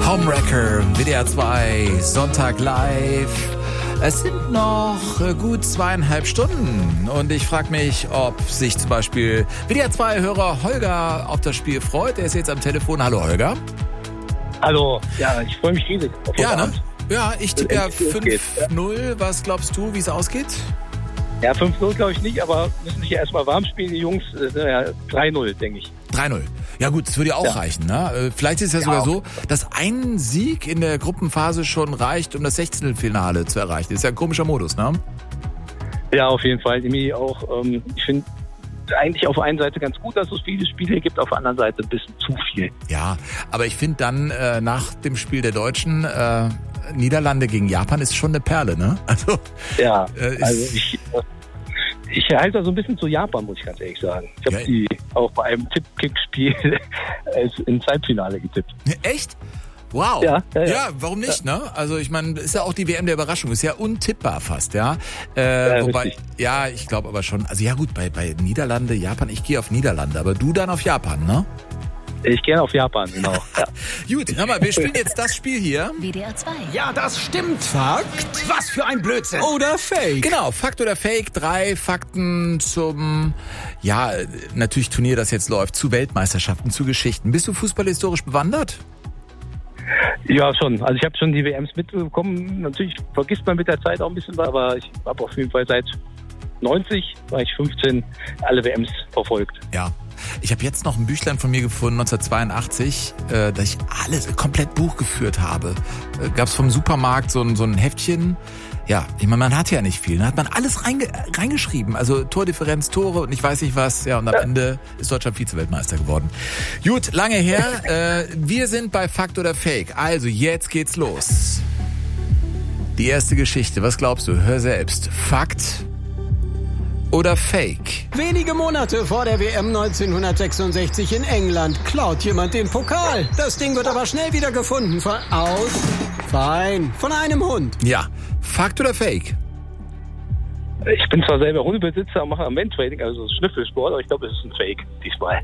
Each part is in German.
Homewrecker, WDR 2, Sonntag live. Es sind noch gut 2,5 Stunden und ich frage mich, ob sich zum Beispiel WDR 2-Hörer Holger auf das Spiel freut. Er ist jetzt am Telefon. Hallo Holger. Hallo, ja, ich freue mich riesig. Ja, ne? Ja, ich tippe ja 5-0. Was glaubst du, wie es ausgeht? Ja, 5-0 glaube ich nicht, aber müssen sich ja erstmal warm spielen, die Jungs. Ja, 3-0, denke ich. 3-0. Ja gut, das würde ja auch reichen. Ne? Vielleicht ist es ja sogar so, dass ein Sieg in der Gruppenphase schon reicht, um das 16-Finale zu erreichen. Das ist ja ein komischer Modus, ne? Ja, auf jeden Fall. Irgendwie auch, ich finde eigentlich auf der einen Seite ganz gut, dass es viele Spiele gibt, auf der anderen Seite ein bisschen zu viel. Ja, aber ich finde dann nach dem Spiel der Deutschen Niederlande gegen Japan ist schon eine Perle, ne? Also, ja, also ich halte da so ein bisschen zu Japan, muss ich ganz ehrlich sagen. Ich habe die auch bei einem Tipp-Kick-Spiel ins Halbfinale getippt. Echt? Wow. Ja, warum nicht, ne? Also ich meine, ist ja auch die WM der Überraschung, ist ja untippbar fast, ja. Wobei, richtig. Ja, ich glaube aber schon, also ja gut, bei Niederlande, Japan, ich gehe auf Niederlande, aber du dann auf Japan, ne? Ich gehe auf Japan, genau. Ja. Gut, hör mal, wir spielen jetzt das Spiel hier. WDR 2. Ja, das stimmt. Fakt? Was für ein Blödsinn. Oder Fake? Genau, Fakt oder Fake, 3 Fakten zum, ja, natürlich Turnier, das jetzt läuft, zu Weltmeisterschaften, zu Geschichten. Bist du fußballhistorisch bewandert? Ja, schon. Also ich habe schon die WMs mitbekommen. Natürlich vergisst man mit der Zeit auch ein bisschen was, aber ich habe auf jeden Fall seit 90, war ich 15, alle WMs verfolgt. Ja. Ich habe jetzt noch ein Büchlein von mir gefunden, 1982, das ich alles komplett Buch geführt habe. Gab es vom Supermarkt so ein Heftchen. Ja, ich meine, man hat ja nicht viel. Da hat man alles reingeschrieben. Also Tordifferenz, Tore und ich weiß nicht was. Ja, und am Ende ist Deutschland Vize-Weltmeister geworden. Gut, lange her. Wir sind bei Fakt oder Fake. Also, jetzt geht's los. Die erste Geschichte. Was glaubst du? Hör selbst. Fakt oder Fake? Wenige Monate vor der WM 1966 in England klaut jemand den Pokal. Das Ding wird aber schnell wieder gefunden. Von einem Hund. Ja, Fakt oder Fake? Ich bin zwar selber Hundebesitzer und mache Mantraining, also Schnüffelsport, aber ich glaube, es ist ein Fake diesmal.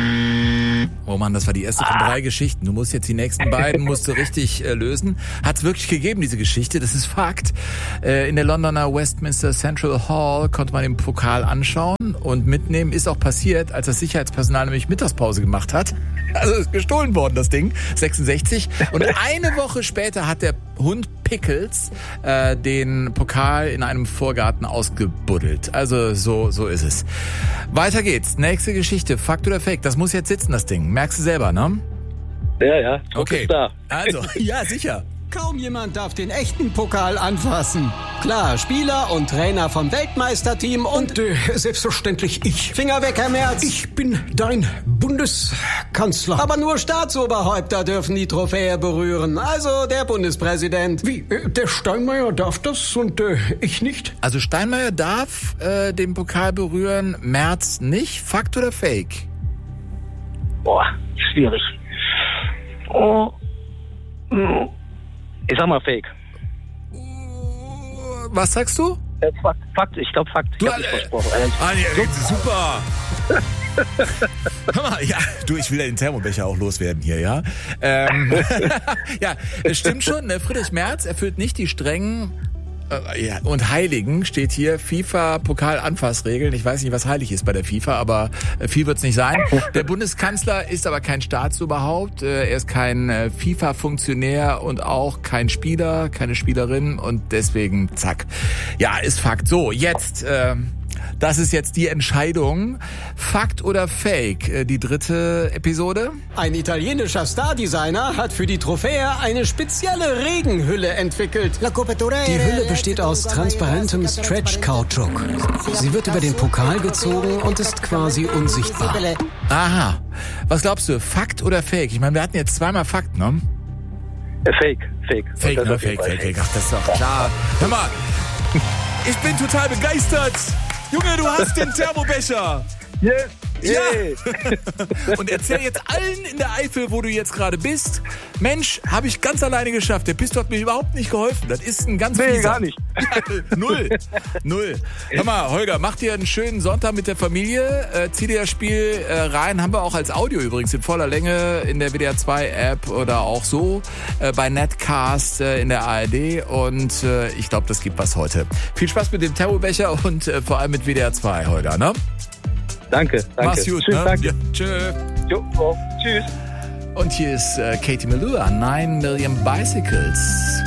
Oh Mann, das war die erste von 3 Geschichten. Du musst jetzt die nächsten beiden musst du richtig lösen. Hat's wirklich gegeben, diese Geschichte, das ist Fakt. In der Londoner Westminster Central Hall konnte man den Pokal anschauen und mitnehmen. Ist auch passiert, als das Sicherheitspersonal nämlich Mittagspause gemacht hat. Also ist gestohlen worden, das Ding, 66. Und eine Woche später hat der Hund Pickles den Pokal in einem Vorgarten ausgebuddelt. Also so ist es. Weiter geht's. Nächste Geschichte. Fakt oder Fake? Das muss jetzt sitzen, das Ding. Merkst du selber, ne? Ja. Okay. Ist da. Also, ja, sicher. Kaum jemand darf den echten Pokal anfassen. Klar, Spieler und Trainer vom Weltmeisterteam und selbstverständlich ich. Finger weg, Herr Merz. Ich bin dein Bundeskanzler. Aber nur Staatsoberhäupter dürfen die Trophäe berühren. Also der Bundespräsident. Wie, der Steinmeier darf das und ich nicht? Also Steinmeier darf den Pokal berühren, Merz nicht. Fakt oder Fake? Boah, schwierig. Ich sag mal Fake. Was sagst du? Fakt, ich glaube Fakt. Ich hab nicht versprochen. Super. Hör mal, ja, ich will ja den Thermobecher auch loswerden hier, ja. Ja, es stimmt schon, ne? Friedrich Merz erfüllt nicht die strengen und Heiligen, steht hier, FIFA-Pokal-Anfassregeln. Ich weiß nicht, was heilig ist bei der FIFA, aber viel wird's nicht sein. Der Bundeskanzler ist aber kein Staatsoberhaupt. Er ist kein FIFA-Funktionär und auch kein Spieler, keine Spielerin und deswegen, zack. Ja, ist Fakt. So, jetzt, das ist jetzt die Entscheidung. Fakt oder Fake? Die dritte Episode. Ein italienischer Stardesigner hat für die Trophäe eine spezielle Regenhülle entwickelt. Die Hülle besteht aus transparentem Stretch-Kautschuk. Sie wird über den Pokal gezogen und ist quasi unsichtbar. Aha. Was glaubst du? Fakt oder Fake? Ich meine, wir hatten jetzt zweimal Fakt, ne? Fake. Fake. Ach, das ist doch klar. Hör mal, ich bin total begeistert. Junge, du hast den Thermobecher. Yes. Yay. Und erzähl jetzt allen in der Eifel, wo du jetzt gerade bist, Mensch, habe ich ganz alleine geschafft. Der Pistol hat mir überhaupt nicht geholfen. Das ist ein ganz Nee, gar nicht. Null. Hör mal, Holger, mach dir einen schönen Sonntag mit der Familie. Zieh dir das Spiel rein. Haben wir auch als Audio übrigens in voller Länge in der WDR 2 App oder auch so bei Netcast in der ARD. Und ich glaube, das gibt was heute. Viel Spaß mit dem Terrorbecher und vor allem mit WDR 2, Holger, ne? Danke. Mach's gut, Schönen ne? Tag. Ja, tschö. Jo, tschüss. Und hier ist Katie Melua, 9 Million Bicycles.